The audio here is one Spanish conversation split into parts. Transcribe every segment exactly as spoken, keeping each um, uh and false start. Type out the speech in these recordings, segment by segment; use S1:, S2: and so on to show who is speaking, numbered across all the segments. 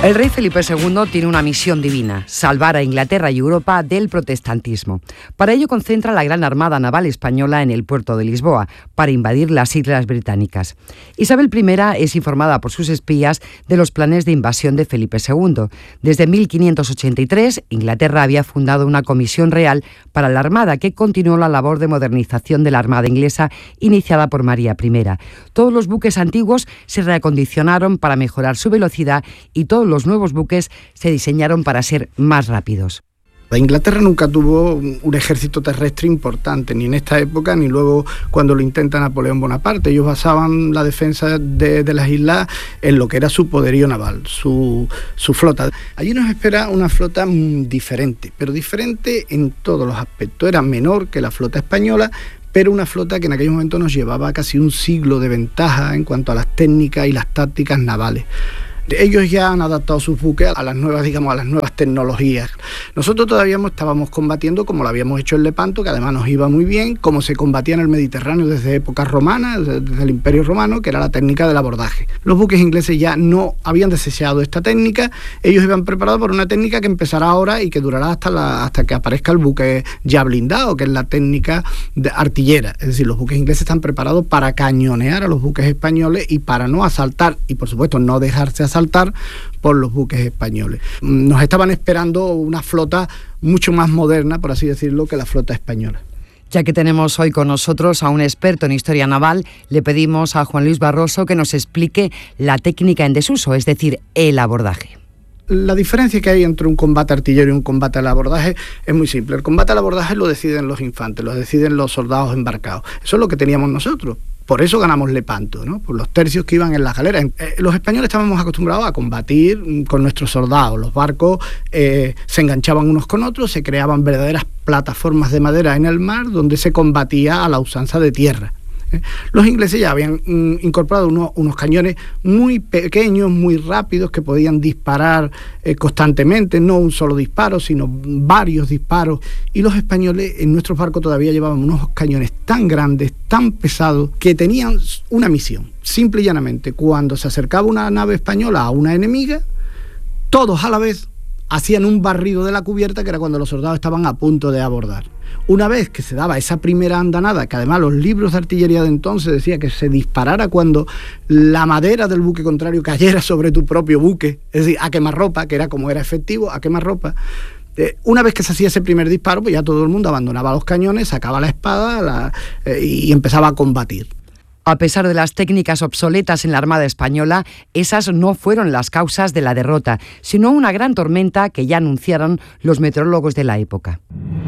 S1: El rey Felipe segundo tiene una misión divina: salvar a Inglaterra y Europa del protestantismo. Para ello concentra la gran armada naval española en el puerto de Lisboa, para invadir las islas británicas. Isabel I es informada por sus espías de los planes de invasión de Felipe segundo. Desde mil quinientos ochenta y tres, Inglaterra había fundado una comisión real para la Armada que continuó la labor de modernización de la Armada inglesa iniciada por María I. Todos los buques antiguos se reacondicionaron para mejorar su velocidad y todos los nuevos buques se diseñaron para ser más rápidos.
S2: Inglaterra nunca tuvo un ejército terrestre importante, ni en esta época ni luego cuando lo intenta Napoleón Bonaparte. Ellos basaban la defensa de, de las islas en lo que era su poderío naval, su, su flota. Allí nos espera una flota diferente, pero diferente en todos los aspectos. Era menor que la flota española, pero una flota que en aquel momento nos llevaba casi un siglo de ventaja en cuanto a las técnicas y las tácticas navales. Ellos ya han adaptado sus buques a las nuevas, digamos, a las nuevas tecnologías. Nosotros todavía estábamos combatiendo como lo habíamos hecho en Lepanto, que además nos iba muy bien, como se combatía en el Mediterráneo desde épocas romanas, desde el Imperio Romano, que era la técnica del abordaje. Los buques ingleses ya no habían desechado esta técnica, ellos iban preparados por una técnica que empezará ahora y que durará hasta, la, hasta que aparezca el buque ya blindado, que es la técnica de artillera. Es decir, los buques ingleses están preparados para cañonear a los buques españoles y para no asaltar, y por supuesto no dejarse asaltar saltar por los buques españoles. Nos estaban esperando una flota mucho más moderna, por así decirlo, que la flota española.
S1: Ya que tenemos hoy con nosotros a un experto en historia naval, le pedimos a Juan Luis Barroso que nos explique la técnica en desuso, es decir, el abordaje.
S2: La diferencia que hay entre un combate artillero y un combate al abordaje es muy simple. El combate al abordaje lo deciden los infantes, lo deciden los soldados embarcados. Eso es lo que teníamos nosotros. Por eso ganamos Lepanto, ¿no? Por los tercios que iban en las galeras. Eh, los españoles estábamos acostumbrados a combatir con nuestros soldados. Los barcos eh, se enganchaban unos con otros, se creaban verdaderas plataformas de madera en el mar donde se combatía a la usanza de tierra. Los ingleses ya habían mm, incorporado unos, unos cañones muy pequeños, muy rápidos, que podían disparar eh, constantemente, no un solo disparo, sino varios disparos. Y los españoles en nuestros barcos todavía llevaban unos cañones tan grandes, tan pesados, que tenían una misión. Simple y llanamente, cuando se acercaba una nave española a una enemiga, todos a la vez hacían un barrido de la cubierta, que era cuando los soldados estaban a punto de abordar. Una vez que se daba esa primera andanada, que además los libros de artillería de entonces decía que se disparara cuando la madera del buque contrario cayera sobre tu propio buque, es decir, a quemarropa, que era como era efectivo, a quemarropa. Eh, una vez que se hacía ese primer disparo, pues ya todo el mundo abandonaba los cañones, sacaba la espada la, eh, y empezaba a combatir.
S1: A pesar de las técnicas obsoletas en la Armada española, esas no fueron las causas de la derrota, sino una gran tormenta que ya anunciaron los meteorólogos de la época.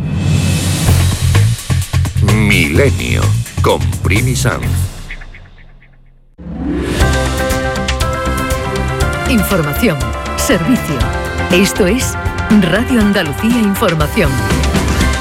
S3: Milenio, con Primi Sanz.
S4: Información, servicio. Esto es Radio Andalucía Información.